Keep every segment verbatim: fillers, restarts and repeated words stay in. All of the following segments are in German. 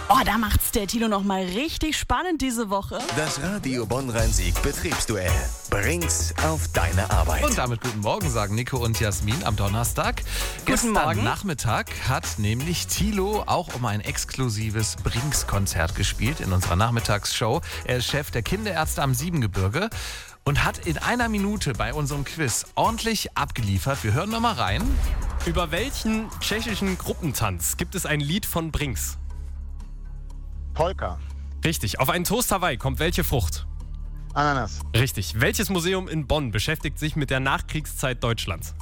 Oh, da macht's der Tilo noch mal richtig spannend diese Woche. Das Radio Bonn-Rhein-Sieg Betriebsduell. Bring's auf deine Arbeit. Und damit guten Morgen, sagen Nico und Jasmin am Donnerstag. Guten Gestern Morgen. Nachmittag hat nämlich Thilo auch um ein exklusives Brinks-Konzert gespielt in unserer Nachmittagsshow. Er ist Chef der Kinderärzte am Siebengebirge und hat in einer Minute bei unserem Quiz ordentlich abgeliefert. Wir hören noch mal rein. Über welchen tschechischen Gruppentanz gibt es ein Lied von Brinks? Polka. Richtig. Auf einen Toast Hawaii kommt welche Frucht? Ananas. Richtig. Welches Museum in Bonn beschäftigt sich mit der Nachkriegszeit Deutschlands?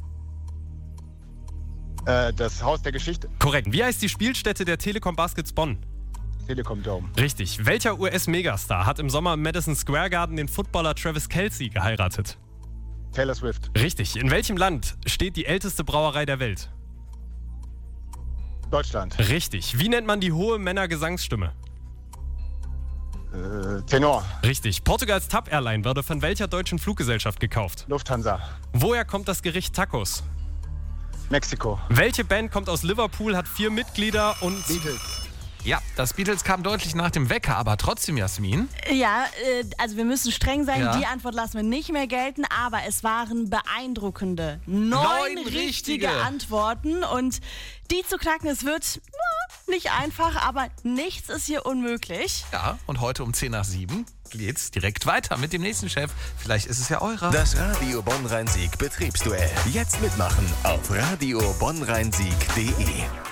Äh, das Haus der Geschichte. Korrekt. Wie heißt die Spielstätte der Telekom Baskets Bonn? Telekom Dome. Richtig. Welcher U S-Megastar hat im Sommer im Madison Square Garden den Footballer Travis Kelce geheiratet? Taylor Swift. Richtig. In welchem Land steht die älteste Brauerei der Welt? Deutschland. Richtig. Wie nennt man die hohe Männergesangsstimme? Äh, Tenor. Richtig. Portugals TAP Airline wurde von welcher deutschen Fluggesellschaft gekauft? Lufthansa. Woher kommt das Gericht Tacos? Mexiko. Welche Band kommt aus Liverpool, hat vier Mitglieder und... Beatles. Ja, das Beatles kam deutlich nach dem Wecker, aber trotzdem, Jasmin. Ja, äh, also wir müssen streng sein. Ja. Die Antwort lassen wir nicht mehr gelten, aber es waren beeindruckende neun, Neun richtige. richtige Antworten und die zu knacken, es wird na, nicht einfach, aber nichts ist hier unmöglich. Ja, und heute um zehn nach sieben geht's direkt weiter mit dem nächsten Chef. Vielleicht ist es ja eurer. Das Radio Bonn-Rhein-Sieg Betriebsduell. Jetzt mitmachen auf radio bonn rhein sieg punkt de.